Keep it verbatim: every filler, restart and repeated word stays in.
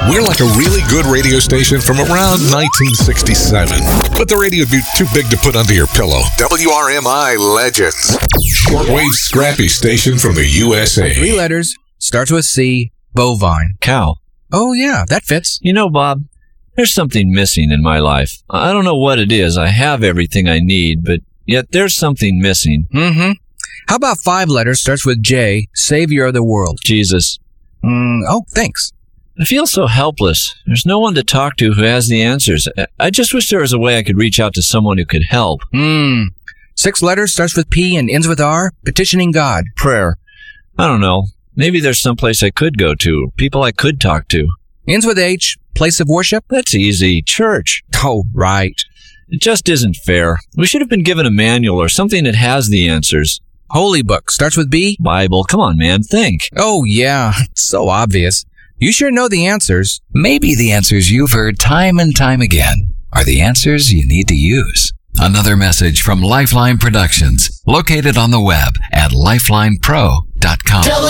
We're like a really good radio station from around nineteen sixty-seven. But the radio would be too big to put under your pillow. W R M I Legends. Shortwave scrappy station from the U S A. Three letters, starts with C, bovine. Cow. Oh, yeah, that fits. You know, Bob, there's something missing in my life. I don't know what it is. I have everything I need, but yet there's something missing. Mm-hmm. How about five letters, starts with J, savior of the world. Jesus. Mm, oh, thanks. I feel so helpless. There's no one to talk to who has the answers. I just wish there was a way I could reach out to someone who could help. Hmm. Six letters, starts with P and ends with R, petitioning God. Prayer. I don't know. Maybe there's some place I could go to, people I could talk to. Ends with H, place of worship. That's easy. Church. Oh, right. It just isn't fair. We should have been given a manual or something that has the answers. Holy book, starts with B. Bible. Come on, man. Think. Oh, yeah. So obvious. You sure know the answers. Maybe the answers you've heard time and time again are the answers you need to use. Another message from Lifeline Productions, located on the web at lifeline pro dot com.